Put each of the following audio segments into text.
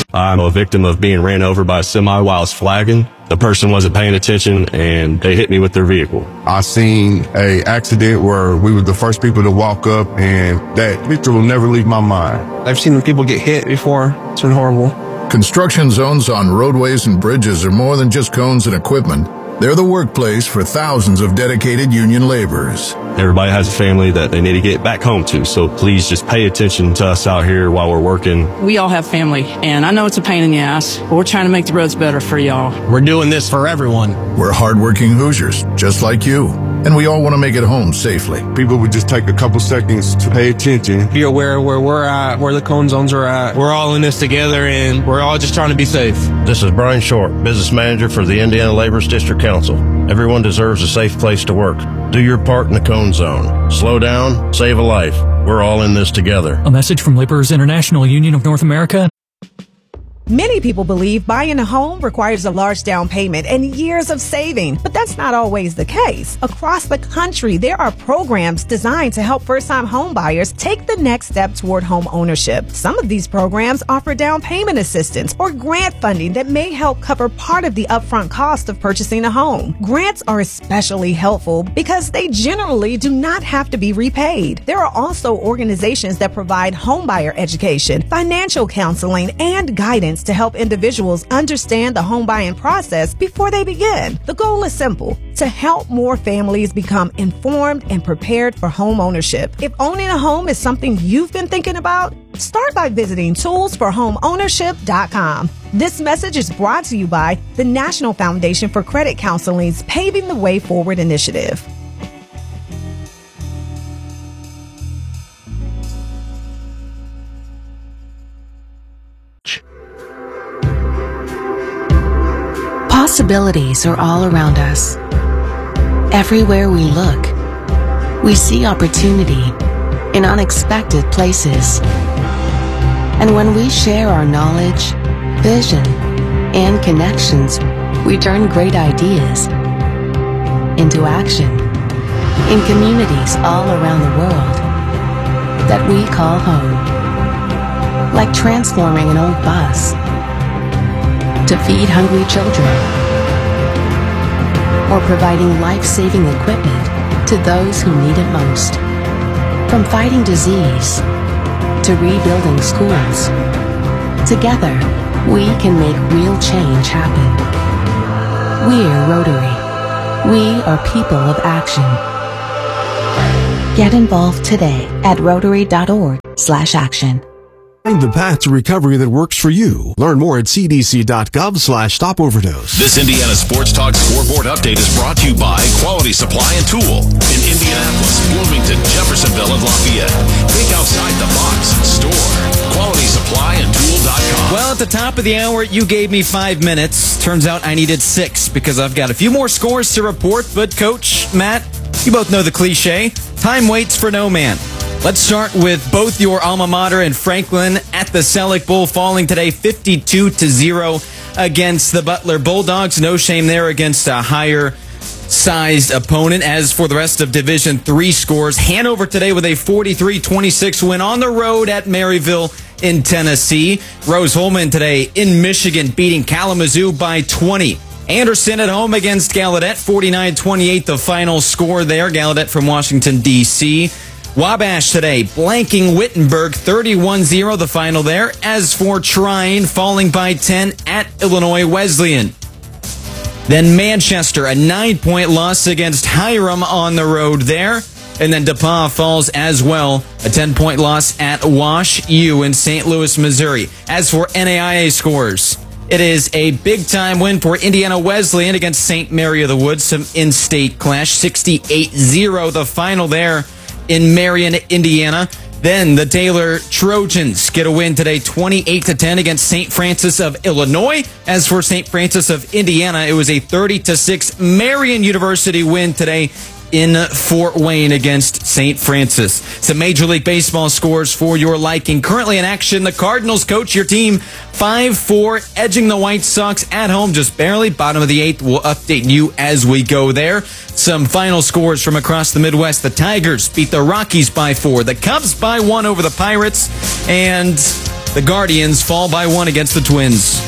I'm a victim of being ran over by a semi while I was flagging. The person wasn't paying attention and they hit me with their vehicle. I seen a accident where we were the first people to walk up, and that picture will never leave my mind. I've seen people get hit before. It's been horrible. Construction zones on roadways and bridges are more than just cones and equipment. They're the workplace for thousands of dedicated union laborers. Everybody has a family that they need to get back home to, so please just pay attention to us out here while we're working. We all have family, and I know it's a pain in the ass, but we're trying to make the roads better for y'all. We're doing this for everyone. We're hardworking Hoosiers, just like you, and we all want to make it home safely. People would just take a couple seconds to pay attention. Be aware of where we're at, where the cone zones are at. We're all in this together, and we're all just trying to be safe. This is Brian Short, Business Manager for the Indiana Laborers District Council. Everyone deserves a safe place to work. Do your part in the cone zone. Slow down, save a life. We're all in this together. A message from Laborers International Union of North America. Many people believe buying a home requires a large down payment and years of saving, but that's not always the case. Across the country, there are programs designed to help first-time home buyers take the next step toward home ownership. Some of these programs offer down payment assistance or grant funding that may help cover part of the upfront cost of purchasing a home. Grants are especially helpful because they generally do not have to be repaid. There are also organizations that provide homebuyer education, financial counseling, and guidance to help individuals understand the home buying process before they begin. The goal is simple: to help more families become informed and prepared for home ownership. If owning a home is something you've been thinking about, start by visiting toolsforhomeownership.com. This message is brought to you by the National Foundation for Credit Counseling's Paving the Way Forward initiative. Possibilities are all around us. Everywhere we look, we see opportunity in unexpected places. And when we share our knowledge, vision, and connections, we turn great ideas into action in communities all around the world that we call home. Like transforming an old bus to feed hungry children, or providing life-saving equipment to those who need it most. From fighting disease to rebuilding schools, together we can make real change happen. We're Rotary. We are people of action. Get involved today at rotary.org/action. Find the path to recovery that works for you. Learn more at cdc.gov/stopoverdose. This Indiana Sports Talk Scoreboard Update is brought to you by Quality Supply and Tool in Indianapolis, Bloomington, Jeffersonville, and Lafayette. Think outside the box. Store QualitySupplyandTool.com. Well, at the top of the hour, you gave me 5 minutes. Turns out I needed 6 because I've got a few more scores to report. But Coach, Matt, you both know the cliche. Time waits for no man. Let's start with both your alma mater and Franklin at the Selleck Bowl, falling today 52-0 against the Butler Bulldogs. No shame there against a higher-sized opponent. As for the rest of Division III scores, Hanover today with a 43-26 win on the road at Maryville in Tennessee. Rose-Hulman today in Michigan beating Kalamazoo by 20. Anderson at home against Gallaudet, 49-28 the final score there. Gallaudet from Washington, D.C. Wabash today blanking Wittenberg, 31-0 the final there. As for Trine, falling by 10 at Illinois Wesleyan. Then Manchester, a 9-point loss against Hiram on the road there. And then DePauw falls as well, a 10-point loss at Wash U in St. Louis, Missouri. As for NAIA scores, it is a big-time win for Indiana Wesleyan against St. Mary of the Woods, some in-state clash, 68-0 the final there in Marion, Indiana. Then the Taylor Trojans get a win today, 28-10 against St. Francis of Illinois. As for St. Francis of Indiana, it was a 30-6 Marion University win today in Fort Wayne against St. Francis. Some Major League Baseball scores for your liking. Currently in action, the Cardinals coach your team 5-4, edging the White Sox at home just barely. Bottom of the 8th, we'll update you as we go there. Some final scores from across the Midwest. The Tigers beat the Rockies by 4. The Cubs by 1 over the Pirates. And The Guardians fall by 1 against the Twins.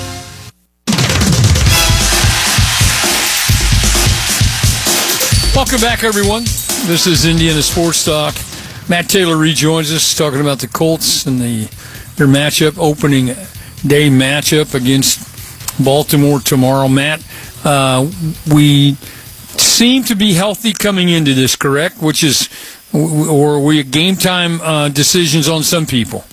Welcome back, everyone. This is Indiana Sports Talk. Matt Taylor rejoins us, talking about the Colts and their matchup, opening day matchup against Baltimore tomorrow. Matt, we seem to be healthy coming into this, correct? Which is, or were we game time decisions on some people?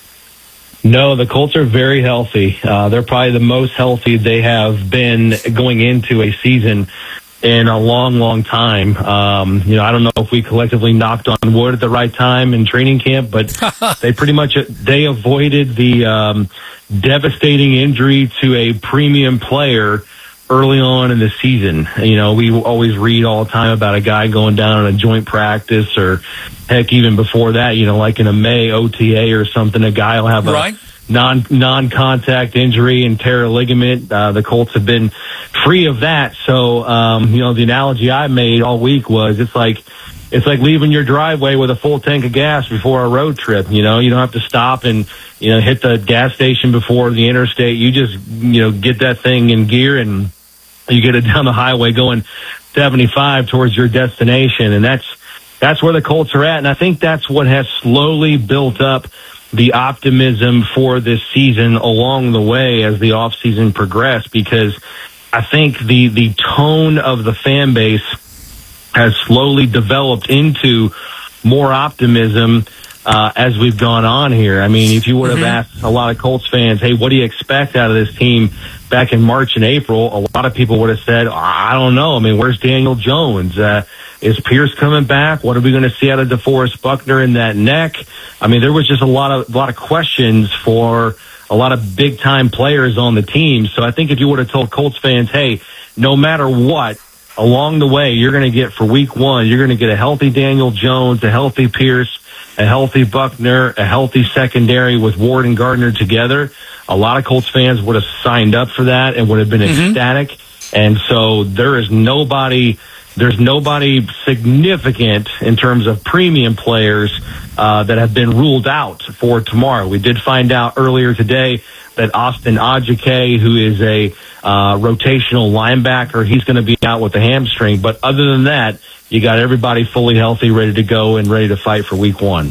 No, the Colts are very healthy. They're probably the most healthy they have been going into a season in a long, long time. I don't know if we collectively knocked on wood at the right time in training camp, but they pretty much they avoided the devastating injury to a premium player early on in the season. We always read all the time about a guy going down on a joint practice, or heck, even before that, like in a May OTA or something, a guy will have a non-contact injury and tear a ligament. The Colts have been free of that. So, the analogy I made all week was it's like leaving your driveway with a full tank of gas before a road trip. You don't have to stop and, hit the gas station before the interstate. You just, get that thing in gear and you get it down the highway going 75 towards your destination. And that's where the Colts are at. And I think that's what has slowly built up the optimism for this season along the way as the offseason progressed, because I think the tone of the fan base has slowly developed into more optimism as we've gone on here. I mean, if you would have asked a lot of Colts fans, hey, what do you expect out of this team back in March and April, a lot of people would have said, I don't know. I mean, where's Daniel Jones? Is Pierce coming back? What are we going to see out of DeForest Buckner in that neck? I mean, there was just a lot of questions for a lot of big time players on the team. So I think if you would have told Colts fans, hey, no matter what, along the way, you're going to get for week 1, you're going to get a healthy Daniel Jones, a healthy Pierce, a healthy Buckner, a healthy secondary with Ward and Gardner together. A lot of Colts fans would have signed up for that and would have been ecstatic. And so there's nobody significant in terms of premium players that have been ruled out for tomorrow. We did find out earlier today that Austin Ajike, who is a rotational linebacker, he's going to be out with a hamstring. But other than that, you got everybody fully healthy, ready to go, and ready to fight for week 1.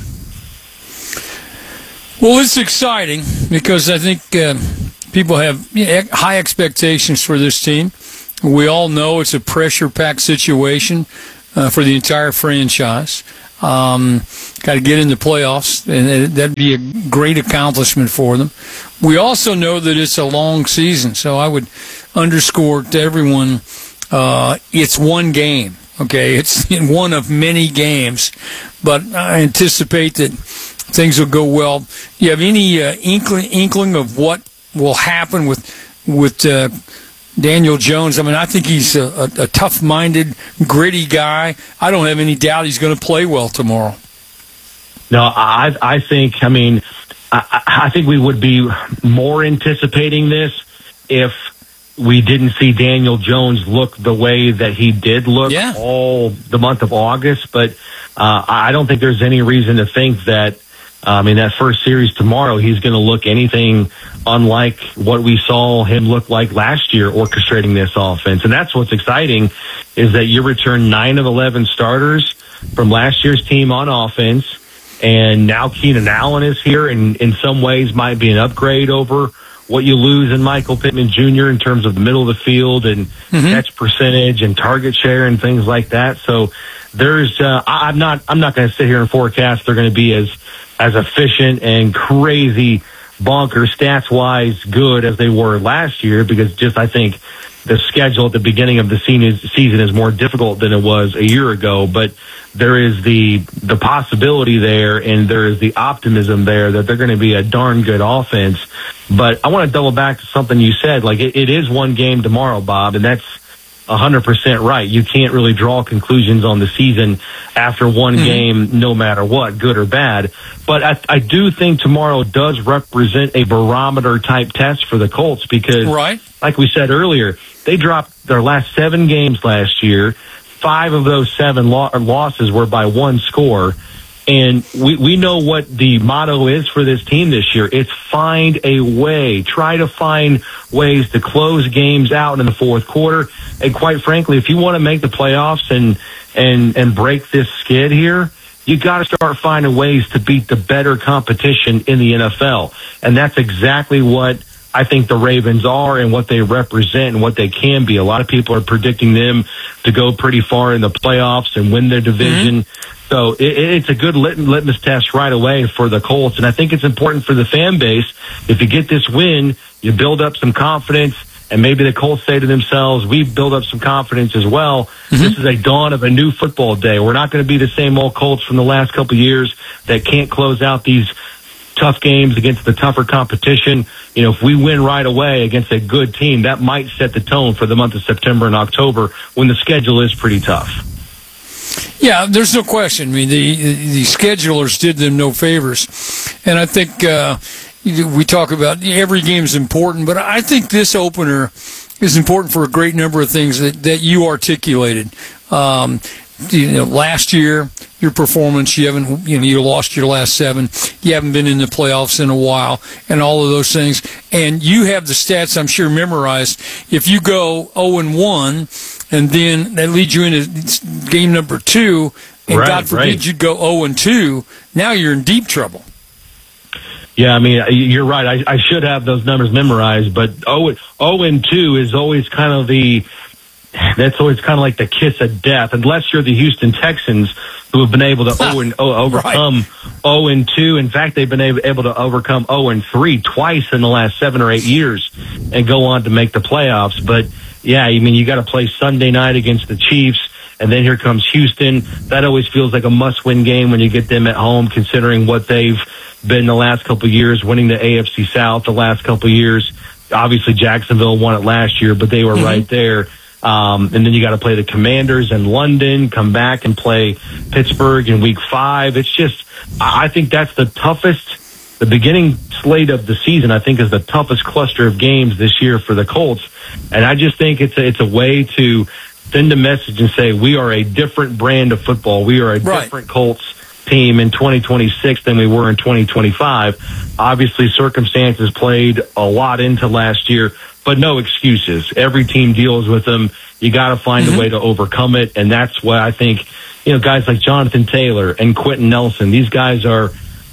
Well, it's exciting because I think people have high expectations for this team. We all know it's a pressure-packed situation for the entire franchise. Got to get in the playoffs, and that'd be a great accomplishment for them. We also know that it's a long season, so I would underscore to everyone, it's one game, okay? It's one of many games, but I anticipate that things will go well. You have any inkling of what will happen with Daniel Jones? I mean, I think he's a tough-minded, gritty guy. I don't have any doubt he's going to play well tomorrow. No, I think we would be more anticipating this if we didn't see Daniel Jones look the way that he did look all the month of August. But I don't think there's any reason to think that in that first series tomorrow, he's going to look anything unlike what we saw him look like last year orchestrating this offense. And that's what's exciting, is that you return 9 of 11 starters from last year's team on offense. And now Keenan Allen is here, and in some ways might be an upgrade over what you lose in Michael Pittman Jr. in terms of the middle of the field and catch percentage and target share and things like that. So there's, I'm not going to sit here and forecast they're going to be as efficient and crazy bonker stats wise good as they were last year, because I think the schedule at the beginning of the season is more difficult than it was a year ago. But there is the possibility there, and there is the optimism there that they're going to be a darn good offense. But I want to double back to something you said. Like, it is one game tomorrow, Bob, and that's 100% right. You can't really draw conclusions on the season after one game, no matter what, good or bad. But I do think tomorrow does represent a barometer type test for the Colts, because, like we said earlier, they dropped their last 7 games last year. 5 of those 7 losses were by 1 score. And we know what the motto is for this team this year. It's find a way. Try to find ways to close games out in the fourth quarter. And quite frankly, if you want to make the playoffs and break this skid here, you got to start finding ways to beat the better competition in the NFL. And that's exactly what I think the Ravens are and what they represent and what they can be. A lot of people are predicting them to go pretty far in the playoffs and win their division. Mm-hmm. So it's a good litmus test right away for the Colts. And I think it's important for the fan base. If you get this win, you build up some confidence. And maybe the Colts say to themselves, we build up some confidence as well. Mm-hmm. This is a dawn of a new football day. We're not going to be the same old Colts from the last couple of years that can't close out these tough games against the tougher competition. You know, if we win right away against a good team, that might set the tone for the month of September and October when the schedule is pretty tough. Yeah, there's no question. I mean, the schedulers did them no favors. And I think we talk about every game's important, but I think this opener is important for a great number of things that you articulated. Last year, your performance, you lost your last 7. You haven't been in the playoffs in a while, and all of those things. And you have the stats, I'm sure, memorized. If you go 0-1, and then that leads you into game number 2, and God forbid you go 0-2, now you're in deep trouble. Yeah, I mean, you're right. I should have those numbers memorized, but 0-2 is always kind of that's always kind of like the kiss of death, unless you're the Houston Texans, who have been able to overcome 0-2. In fact, they've been able to overcome 0-3 twice in the last 7 or 8 years and go on to make the playoffs. But, yeah, I mean, you got to play Sunday night against the Chiefs, and then here comes Houston. That always feels like a must-win game when you get them at home, considering what they've been the last couple of years, winning the AFC South the last couple of years. Obviously, Jacksonville won it last year, but they were right there. And then you got to play the Commanders in London, come back and play Pittsburgh in week 5. It's just, I think that's the toughest, the beginning slate of the season, I think, is the toughest cluster of games this year for the Colts. And I just think it's a way to send a message and say, we are a different brand of football. We are a different Colts team in 2026 than we were in 2025. Obviously, circumstances played a lot into last year, but no excuses. Every team deals with them. You got to find a way to overcome it, and that's why I think, guys like Jonathan Taylor and Quentin Nelson, these guys are,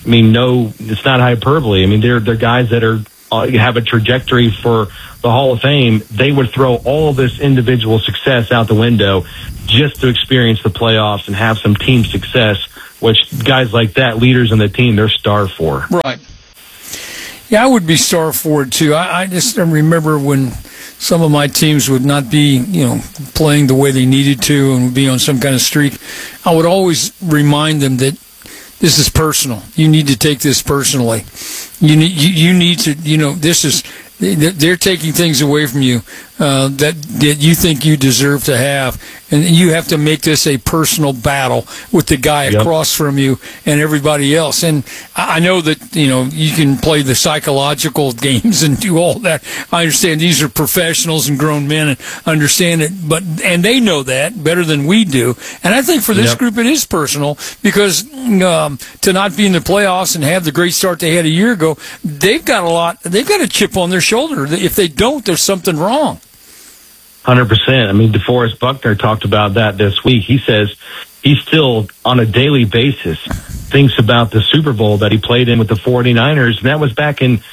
it's not hyperbole. I mean, they're guys that have a trajectory for the Hall of Fame. They would throw all this individual success out the window just to experience the playoffs and have some team success, which guys like that, leaders in the team, they're starved for. Right. Yeah, I would be starved for it, too. I just remember when some of my teams would not be, playing the way they needed to and would be on some kind of streak. I would always remind them that this is personal. You need to take this personally. You need to, this is, they're taking things away from you that you think you deserve to have. And you have to make this a personal battle with the guy across from you and everybody else. And I know that, you can play the psychological games and do all that. I understand these are professionals and grown men and understand it, and they know that better than we do. And I think for this group, it is personal because to not be in the playoffs and have the great start they had a year ago, they've got a chip on their shoulder. If they don't, there's something wrong. 100%. I mean, DeForest Buckner talked about that this week. He says he still, on a daily basis, thinks about the Super Bowl that he played in with the 49ers, and that was back in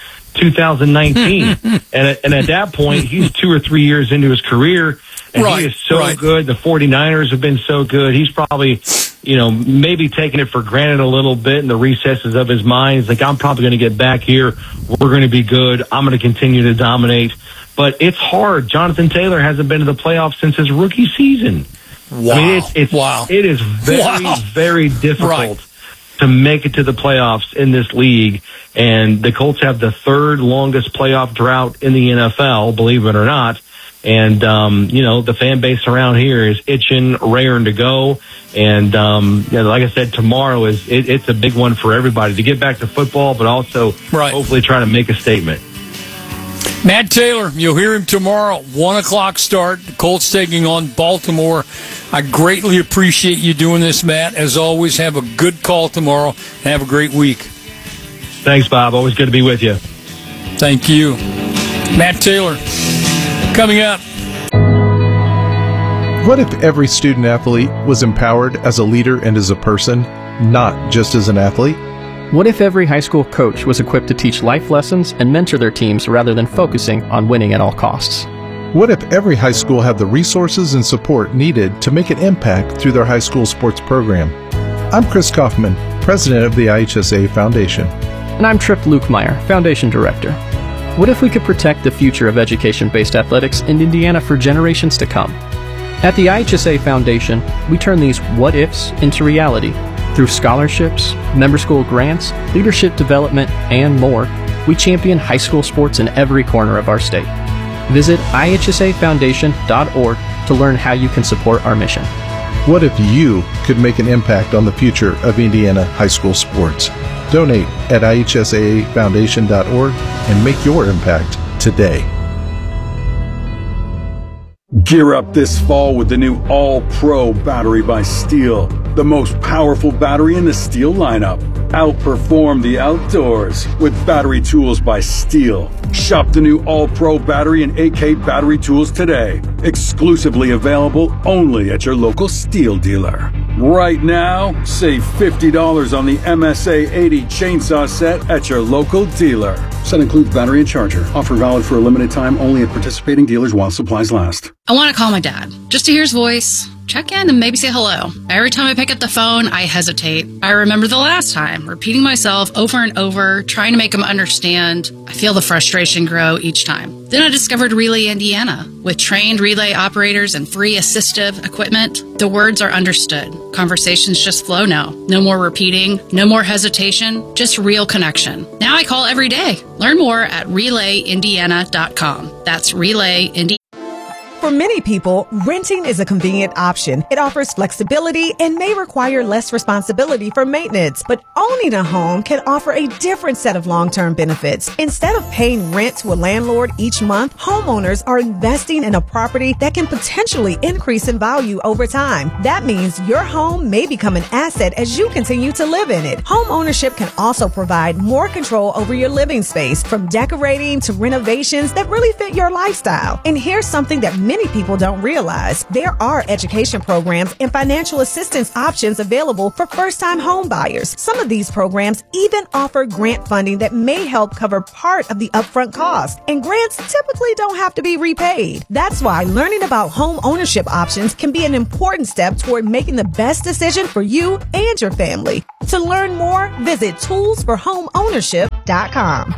2019. and at that point, he's 2 or 3 years into his career, and he is so good. The 49ers have been so good. He's probably, maybe taking it for granted a little bit in the recesses of his mind. He's like, I'm probably going to get back here. We're going to be good. I'm going to continue to dominate. But it's hard. Jonathan Taylor hasn't been to the playoffs since his rookie season. Wow. I mean, it is very, very difficult to make it to the playoffs in this league. And the Colts have the 3rd longest playoff drought in the NFL, believe it or not. And, the fan base around here is itching, raring to go. And, like I said, tomorrow it's a big one for everybody to get back to football, but also hopefully try to make a statement. Matt Taylor, you'll hear him tomorrow, 1 o'clock start. The Colts taking on Baltimore. I greatly appreciate you doing this, Matt. As always, have a good call tomorrow and have a great week. Thanks, Bob. Always good to be with you. Thank you. Matt Taylor, coming up. What if every student athlete was empowered as a leader and as a person, not just as an athlete? What if every high school coach was equipped to teach life lessons and mentor their teams rather than focusing on winning at all costs? What if every high school had the resources and support needed to make an impact through their high school sports program? I'm Chris Kaufman, president of the IHSA Foundation. And I'm Tripp Lukemire, foundation director. What if we could protect the future of education-based athletics in Indiana for generations to come? At the IHSA Foundation, we turn these what-ifs into reality. Through scholarships, member school grants, leadership development, and more, we champion high school sports in every corner of our state. Visit ihsafoundation.org to learn how you can support our mission. What if you could make an impact on the future of Indiana high school sports? Donate at ihsafoundation.org and make your impact today. Gear up this fall with the new All-Pro battery by Steel, the most powerful battery in the Steel lineup. Outperform the outdoors with battery tools by Steel. Shop the new All-Pro battery and AK battery tools today. Exclusively available only at your local Steel dealer. Right now, save $50 on the MSA 80 chainsaw set at your local dealer. Set includes battery and charger. Offer valid for a limited time only at participating dealers while supplies last. I want to call my dad just to hear his voice, check in, and maybe say hello. Every time I pick up the phone, I hesitate. I remember the last time, repeating myself over and over, trying to make him understand. I feel the frustration grow each time. Then I discovered Relay Indiana. With trained relay operators and free assistive equipment, the words are understood. Conversations just flow now. No more repeating, no more hesitation, just real connection. Now I call every day. Learn more at RelayIndiana.com. That's RelayIndiana. For many people, renting is a convenient option. It offers flexibility and may require less responsibility for maintenance. But owning a home can offer a different set of long-term benefits. Instead of paying rent to a landlord each month, homeowners are investing in a property that can potentially increase in value over time. That means your home may become an asset as you continue to live in it. Home ownership can also provide more control over your living space, from decorating to renovations that really fit your lifestyle. And here's something that many people don't realize. There are education programs and financial assistance options available for first-time home buyers. Some of these programs even offer grant funding that may help cover part of the upfront cost. And grants typically don't have to be repaid. That's why learning about home ownership options can be an important step toward making the best decision for you and your family. To learn more, visit toolsforhomeownership.com.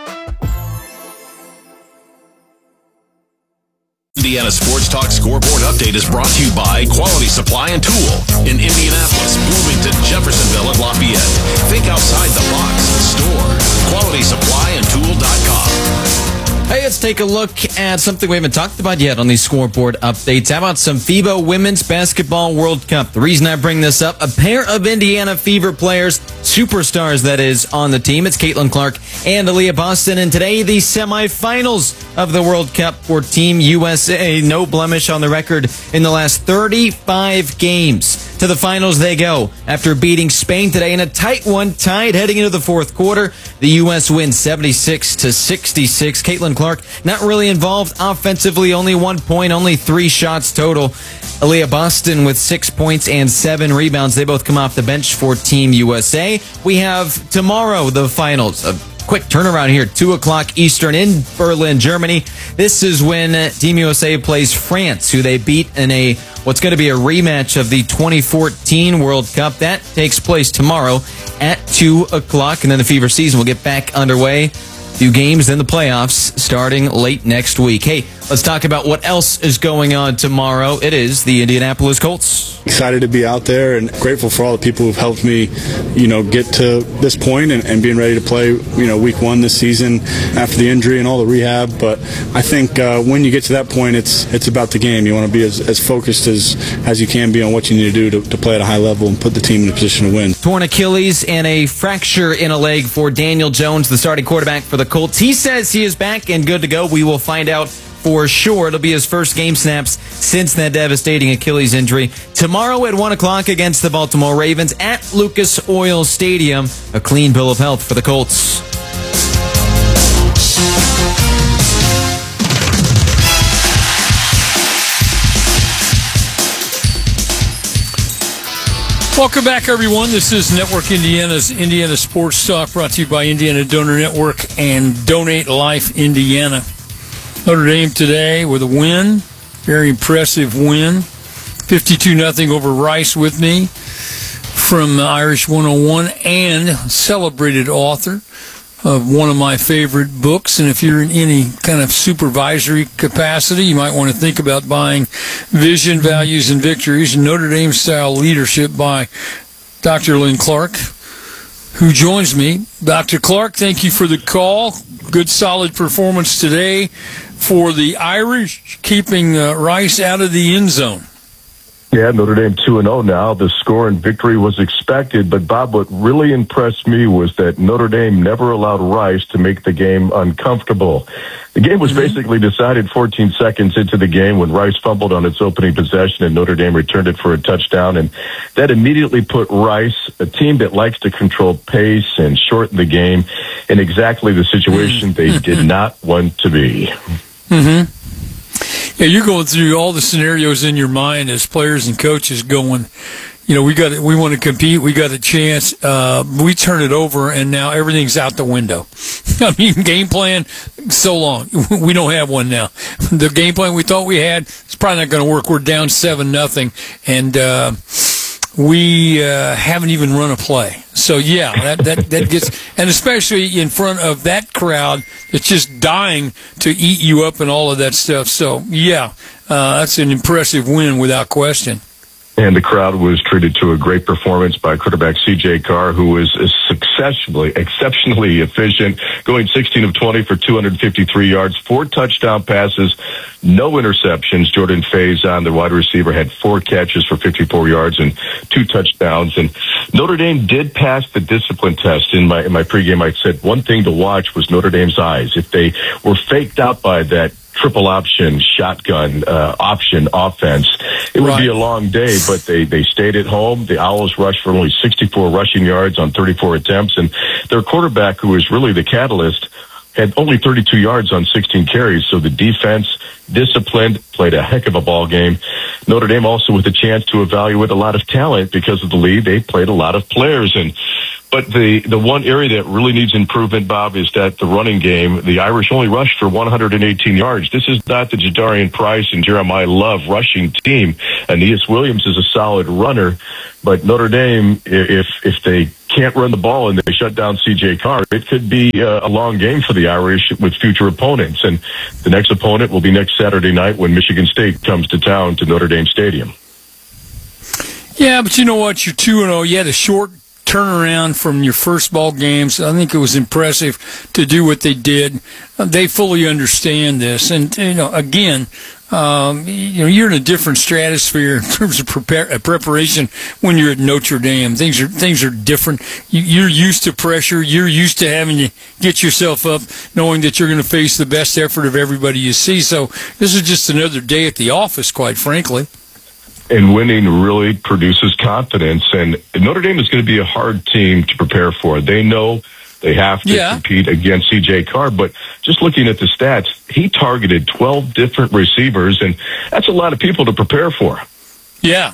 Indiana Sports Talk Scoreboard Update is brought to you by Quality Supply and Tool in Indianapolis, Bloomington, Jeffersonville, and Lafayette. Think outside the box. Store QualitySupplyandTool.com. Hey, let's take a look at something we haven't talked about yet on these scoreboard updates. How about some FIBA Women's Basketball World Cup? The reason I bring this up, a pair of Indiana Fever players, superstars that is, on the team. It's Caitlin Clark and Aaliyah Boston. And today, the semifinals of the World Cup for Team USA. No blemish on the record in the last 35 games. To the finals they go after beating Spain today in a tight one, tied heading into the fourth quarter. The U.S. wins 76-66. Caitlin Clark not really involved offensively, only 1 point, only 3 shots total. Aaliyah Boston with 6 points and 7 rebounds. They both come off the bench for Team USA. We have tomorrow the finals. A quick turnaround here, 2 o'clock Eastern in Berlin, Germany. This is when Team USA plays France, who they beat in what's going to be a rematch of the 2014 World Cup. That takes place tomorrow at 2 o'clock, and then the Fever season will get back underway. Few games, then the playoffs starting late next week. Hey, Let's talk about what else is going on tomorrow. It is the Indianapolis Colts. Excited to be out there and grateful for all the people who've helped me, get to this point and being ready to play, week 1 this season after the injury and all the rehab. But I think when you get to that point, it's about the game. You want to be as focused as you can be on what you need to do to play at a high level and put the team in a position to win. Torn Achilles and a fracture in a leg for Daniel Jones, the starting quarterback for the Colts. He says he is back and good to go. We will find out for sure. It'll be his first game snaps since that devastating Achilles injury. Tomorrow at 1 o'clock against the Baltimore Ravens at Lucas Oil Stadium. A clean bill of health for the Colts. Welcome back, everyone. This is Network Indiana's Indiana Sports Talk, brought to you by Indiana Donor Network and Donate Life Indiana. Notre Dame today with a win, very impressive win, 52-0 over Rice with me from Irish 101, and celebrated author of one of my favorite books. And if you're in any kind of supervisory capacity, you might want to think about buying Vision, Values, and Victories, Notre Dame Style Leadership by Dr. Lynn Clark, who joins me. Dr. Clark, thank you for the call. Good, solid performance today for the Irish, keeping Rice out of the end zone. Yeah, Notre Dame 2-0 now. The score and victory was expected, but Bob, what really impressed me was that Notre Dame never allowed Rice to make the game uncomfortable. The game was basically decided 14 seconds into the game when Rice fumbled on its opening possession and Notre Dame returned it for a touchdown, and that immediately put Rice, a team that likes to control pace and shorten the game, in exactly the situation they did not want to be. Mm-hmm. Yeah, you're going through all the scenarios in your mind as players and coaches going, we want to compete, we got a chance, we turn it over, and now everything's out the window. I mean, game plan, so long. We don't have one now. The game plan we thought we had, it's probably not going to work. We're down 7-0, and we haven't even run a play. So yeah, that gets, and especially in front of that crowd that's just dying to eat you up and all of that stuff. So yeah, that's an impressive win without question. And the crowd was treated to a great performance by quarterback C.J. Carr, who was exceptionally efficient, going 16 of 20 for 253 yards, 4 touchdown passes, no interceptions. Jordan Faison, the wide receiver, had 4 catches for 54 yards and 2 touchdowns. And Notre Dame did pass the discipline test. In my pregame, I said one thing to watch was Notre Dame's eyes. If they were faked out by that triple option shotgun option offense, it would be a long day, but they stayed at home. The Owls rushed for only 64 rushing yards on 34 attempts, and their quarterback, who was really the catalyst, had only 32 yards on 16 carries. So the defense, disciplined, played a heck of a ball game. Notre Dame also with a chance to evaluate a lot of talent because of the lead. They played a lot of players, but the one area that really needs improvement, Bob, is that the running game, the Irish only rushed for 118 yards. This is not the Jadarian Price and Jeremiah Love rushing team. Aeneas Williams is a solid runner, but Notre Dame, if they can't run the ball and they shut down C.J. Carr, it could be a long game for the Irish with future opponents. And the next opponent will be next Saturday night when Michigan State comes to town to Notre Dame Stadium. Yeah, but you know what? You're 2-0. You had a short turnaround from your first ball games. I think it was impressive to do what they did. They fully understand this. And, again, you're in a different stratosphere in terms of preparation when you're at Notre Dame. Things are different. You're used to pressure. You're used to having to get yourself up, knowing that you're going to face the best effort of everybody you see. So this is just another day at the office, quite frankly. And winning really produces confidence. And Notre Dame is going to be a hard team to prepare for. They know they have to compete against C.J. Carr, but just looking at the stats, he targeted 12 different receivers, and that's a lot of people to prepare for. Yeah.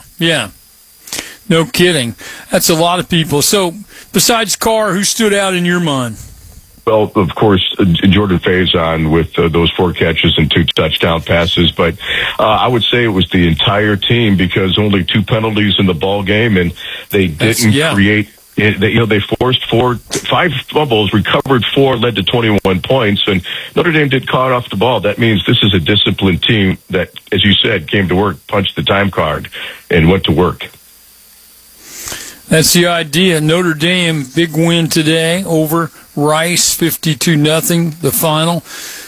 No kidding. That's a lot of people. So besides Carr, who stood out in your mind? Well, of course, Jordan Faison with those 4 catches and 2 touchdown passes. But I would say it was the entire team because only 2 penalties in the ball game, and they didn't create They forced 5 fumbles, recovered 4, led to 21 points, and Notre Dame did caught off the ball. That means this is a disciplined team that, as you said, came to work, punched the time card, and went to work. That's the idea. Notre Dame, big win today over Rice, 52-0, the final.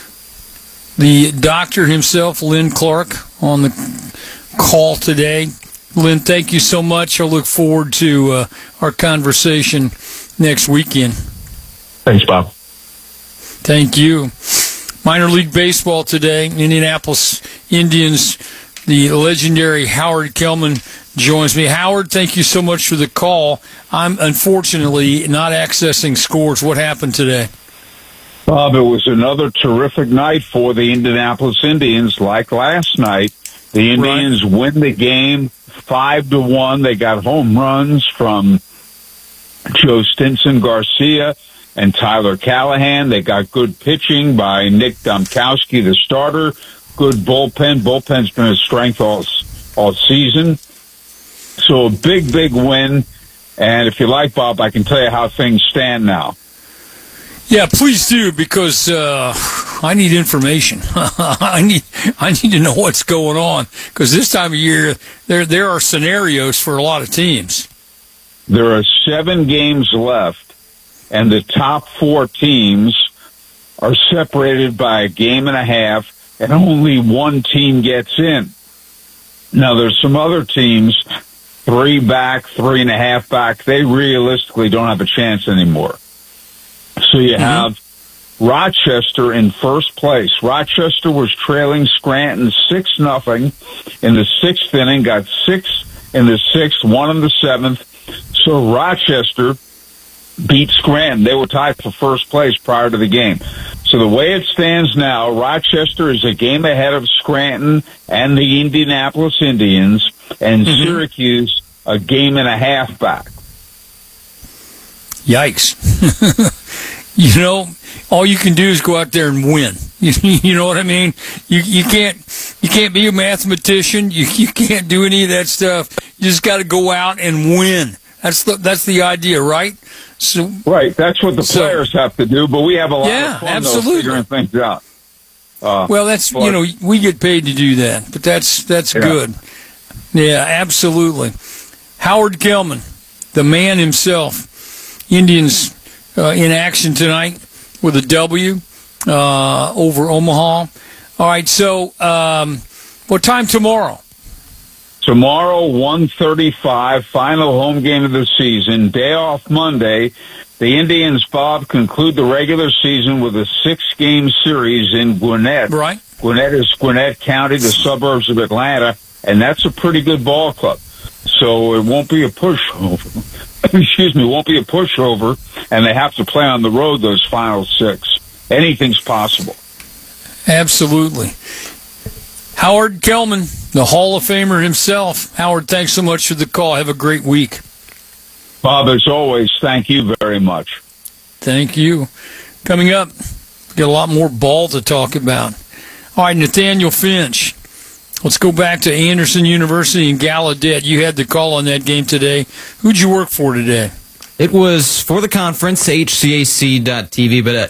The doctor himself, Lynn Clark, on the call today. Lynn, thank you so much. I look forward to our conversation next weekend. Thanks, Bob. Thank you. Minor League Baseball today, Indianapolis Indians, the legendary Howard Kellman joins me. Howard, thank you so much for the call. I'm unfortunately not accessing scores. What happened today? Bob, it was another terrific night for the Indianapolis Indians. Like last night, the Indians win the game 5-1. They got home runs from Joe Stinson Garcia and Tyler Callahan. They got good pitching by Nick Domkowski, the starter. Good bullpen. Bullpen's been a strength all season. So a big, big win. And if you like, Bob, I can tell you how things stand now. Yeah, please do, because I need information. I need to know what's going on, because this time of year there are scenarios for a lot of teams. There are 7 games left, and the top 4 teams are separated by a game and a half, and only one team gets in. Now, there's some other teams, 3 back, 3.5 back. They realistically don't have a chance anymore. So you have Rochester in first place. Rochester was trailing Scranton 6-0 in the 6th inning, got 6 in the 6th, 1 in the 7th. So Rochester beat Scranton. They were tied for first place prior to the game. So the way it stands now, Rochester is a game ahead of Scranton and the Indianapolis Indians, and Syracuse a game and a half back. Yikes. You know, all you can do is go out there and win. You know what I mean? You can't be a mathematician. You can't do any of that stuff. You just got to go out and win. That's the idea, right? So right. That's what the players have to do. But we have a lot of fun absolutely. Figuring things out. Well, that's we get paid to do that, but that's good. Yeah, absolutely. Howard Kellman, the man himself. Indians in action tonight with a W over Omaha. All right, so what time tomorrow? Tomorrow, 1:35, final home game of the season. Day off Monday. The Indians, Bob, conclude the regular season with a 6-game series in Gwinnett. Right. Gwinnett is Gwinnett County, the suburbs of Atlanta, and that's a pretty good ball club. So it won't be a pushover. Excuse me, won't be a pushover, and they have to play on the road those final 6. Anything's possible. Absolutely. Howard Kellman, the Hall of Famer himself. Howard, thanks so much for the call. Have a great week. Bob, as always, thank you very much. Thank you. Coming up, got a lot more ball to talk about. All right, Nathaniel Finch. Let's go back to Anderson University in Gallaudet. You had the call on that game today. Who'd you work for today? It was for the conference, HCAC.TV, but